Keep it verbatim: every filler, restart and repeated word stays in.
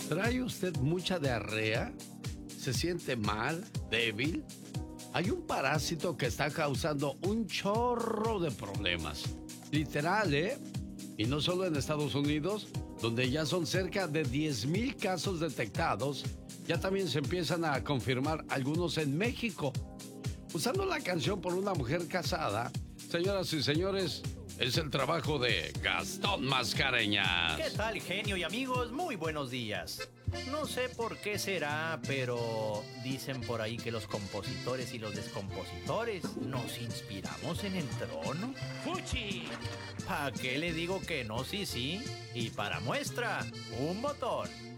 ¿Trae usted mucha diarrea? ¿Se siente mal? ¿Débil? Hay un parásito que está causando un chorro de problemas. Literal, ¿eh? Y no solo en Estados Unidos, donde ya son cerca de diez mil casos detectados, ya también se empiezan a confirmar algunos en México. Usando la canción por una mujer casada, señoras y señores, es el trabajo de Gastón Mascareñas. ¿Qué tal, genio y amigos? Muy buenos días. No sé por qué será, pero dicen por ahí que los compositores y los descompositores nos inspiramos en el trono. ¡Fuchi! ¿Para qué le digo que no? Sí, sí. Y para muestra, un botón.